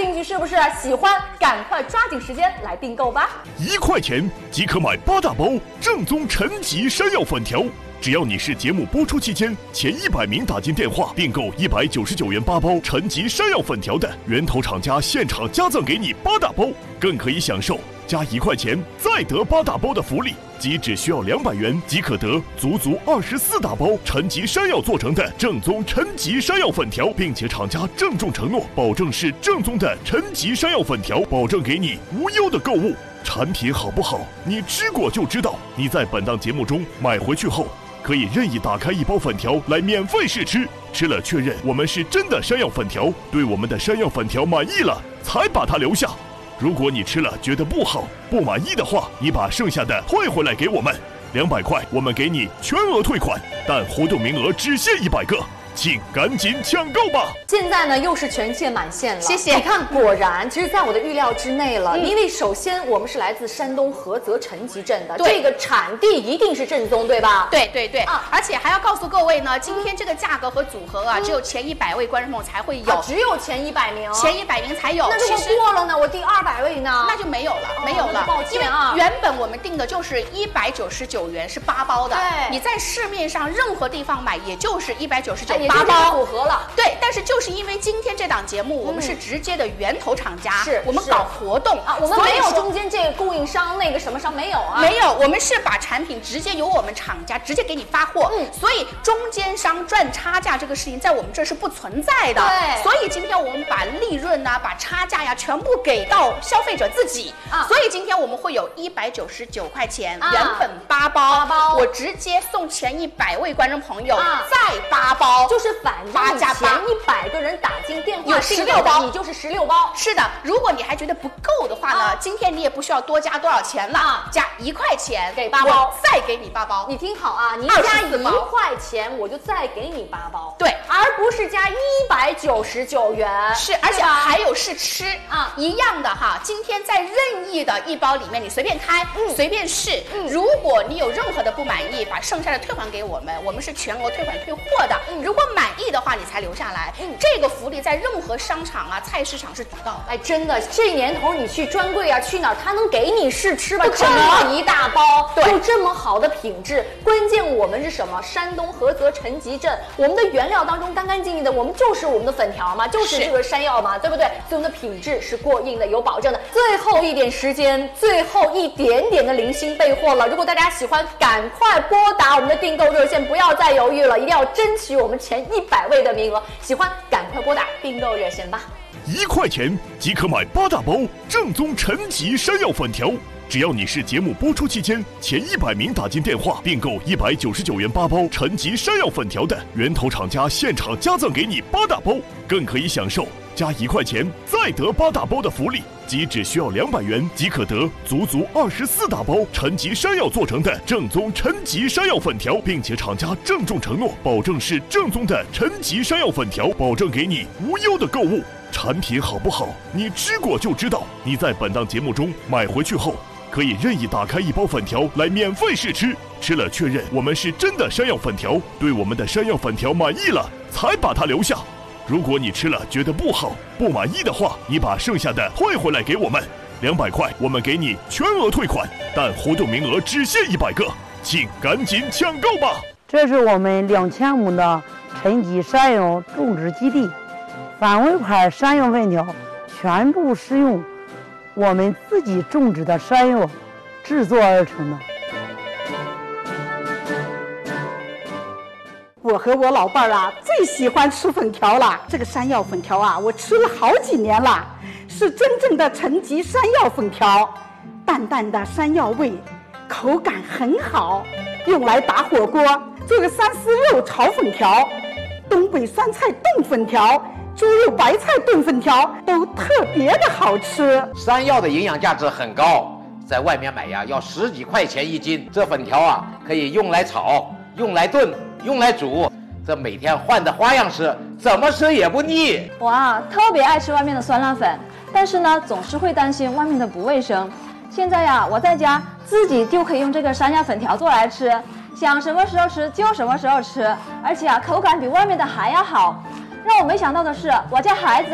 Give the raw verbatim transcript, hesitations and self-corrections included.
兴趣是不是？喜欢赶快抓紧时间来订购吧！ 一块钱即可买八大包正宗陈吉山药粉条。只要你是节目播出期间前一百名打进电话订购一百九十九元八包陈吉山药粉条的，源头厂家现场加赠给你八大包，更可以享受加一块钱再得八大包的福利，即只需要两百元即可得足足二十四大包陈吉山药做成的正宗陈吉山药粉条，并且厂家郑重承诺，保证是正宗的陈吉山药粉条，保证给你无忧的购物。产品好不好，你吃过就知道。你在本档节目中买回去后，可以任意打开一包粉条来免费试吃，吃了确认我们是真的山药粉条，对我们的山药粉条满意了，才把它留下。如果你吃了觉得不好、不满意的话，你把剩下的退回来给我们，两百块我们给你全额退款，但活动名额只限一百个。请赶紧抢购吧！ 现在呢又是全线满线了， 谢谢。 你看，果然，其实在我的预料之内了。 嗯、 因为首先我们是来自山东菏泽陈集镇的， 对这个产地一定是正宗，对吧？ 对对对、 啊、 而且还要告诉各位呢，今天这个价格和组合啊，嗯、只有前一百位观众朋友才会有、 啊，只有前一百名， 前一百名才有。 那如果过了呢？我第二百位呢？ 那就没有了，哦、没有了。 抱歉啊， 因为原本我们定的就是一百九十九元是八包的， 对， 你在市面上任何地方买，也就是一百九十九八包组合。 对，但是就是因为今天这档节目，嗯、我们是直接的源头厂家， 是我们搞活动啊，我们没有中间这个供应商那个什么商没有啊， 没有，我们是把产品直接由我们厂家直接给你发货，嗯，所以中间商赚差价这个事情在我们这是不存在的， 对， 所以今天我们把利润呐、啊，把差价呀全部给到消费者自己啊，所以今天我们会有一百九十九块钱、啊、原本八包，八包，我直接送前一百位观众朋友、啊、再八包， 就是反正。前一百个人打进电话， 有十六包， 你就是十六包。 是的，如果你还觉得不够的话呢，啊、今天你也不需要多加多少钱了，啊、加一块钱给八包， 再给你八包。 你听好啊，你加一块钱，我就再给你八包。 对， 而不是加一百九十九元。 是，而且还有试吃啊，一样的哈。今天在任意的一包里面，你随便开，嗯、随便试。嗯、如果你有任何的不满意，把剩下的退还给我们，我们是全额退款退货的。嗯、如果满意的话，你才留下来，嗯，这个福利在任何商场啊、菜市场是不到的。 哎，真的，这年头你去专柜啊，去哪儿，他能给你试吃吧？这么一大包， 对， 就这么好的品质。关键我们是什么？山东菏泽陈集镇，我们的原料当中干干净净的，我们就是我们的粉条嘛，就是这个山药嘛，对不对？所以我们的品质是过硬的，有保证的。最后一点时间，最后一点点的零星备货了。如果大家喜欢，赶快拨打我们的订购热线，不要再犹豫了，一定要争取我们前一百位的名额。喜欢赶快拨打订购热线吧！ 一块钱即可买八大包正宗陈吉山药粉条。只要你是节目播出期间前一百名打进电话订购一百九十九元八包陈吉山药粉条的，源头厂家现场加赠给你八大包，更可以享受加一块钱再得八大包的福利，即只需要两百元即可得足足二十四大包陈吉山药做成的正宗陈吉山药粉条，并且厂家郑重承诺，保证是正宗的陈吉山药粉条，保证给你无忧的购物。产品好不好，你吃过就知道。你在本档节目中买回去后，可以任意打开一包粉条来免费试吃，吃了确认我们是真的山药粉条，对我们的山药粉条满意了，才把它留下。如果你吃了觉得不好、不满意的话，你把剩下的退回来给我们，两百块我们给你全额退款，但活动名额只限一百个，请赶紧抢购吧！ 这是我们两千亩的陈吉山药种植基地，范围牌山药粉条全部使用我们自己种植的山药制作而成的。 我和我老伴儿啊，最喜欢吃粉条了。这个山药粉条啊，我吃了好几年了，是真正的陈吉山药粉条，淡淡的山药味，口感很好，用来打火锅，做个三丝肉炒粉条，东北酸菜炖粉条，猪肉白菜炖粉条都特别的好吃。 山药的营养价值很高，在外面买呀要十几块钱一斤。这粉条啊，可以用来炒，用来炖，用来煮，这每天换的花样吃，怎么吃也不腻。 我啊特别爱吃外面的酸辣粉，但是呢总是会担心外面的不卫生。现在呀我在家自己就可以用这个山药粉条做来吃，想什么时候吃就什么时候吃，而且啊口感比外面的还要好。让我没想到的是，我家孩子